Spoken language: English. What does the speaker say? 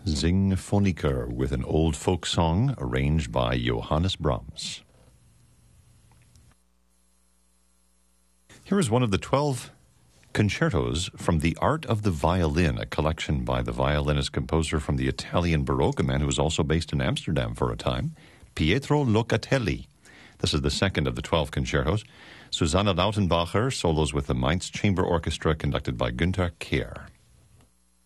Singphoniker with an old folk song arranged by Johannes Brahms. Here is one of the 12 concertos from The Art of the Violin, a collection by the violinist-composer from the Italian Baroque, a man who was also based in Amsterdam for a time, Pietro Locatelli. This is the second of the 12 concertos. Susanna Lautenbacher solos with the Mainz Chamber Orchestra, conducted by Günther Kehr.